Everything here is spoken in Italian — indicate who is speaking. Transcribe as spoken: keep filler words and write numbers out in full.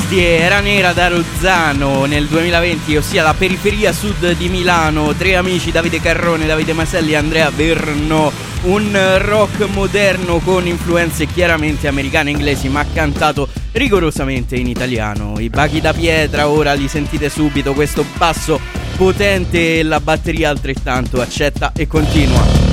Speaker 1: Era nera da Rozzano nel duemilaventi, ossia la periferia sud di Milano. Tre amici, Davide Carrone, Davide Maselli e Andrea Verno. Un rock moderno con influenze chiaramente americane e inglesi, ma cantato rigorosamente in italiano. I Bachi da Pietra, ora li sentite subito, questo basso potente e la batteria altrettanto. Accetta e continua.